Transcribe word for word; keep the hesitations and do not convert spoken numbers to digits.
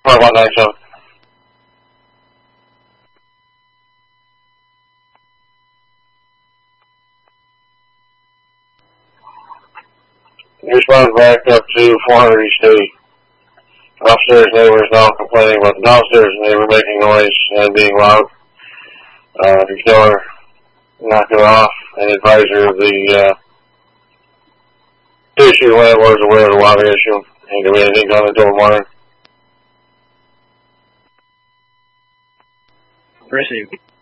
Part one nine seven. Response back up to four hundred East eighty. Upstairs neighbor is now complaining about the downstairs neighbor making noise and being loud. Uh, ignore, knock it off, and advise her of the uh, issue. The landlord's aware of the water issue. Ain't gonna be anything done until tomorrow. Received.